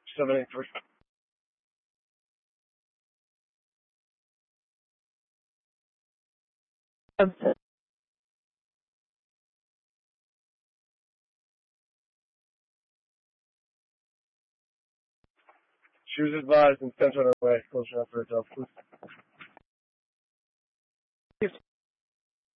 783. She was advised and sent on her way. Close enough for herself, please.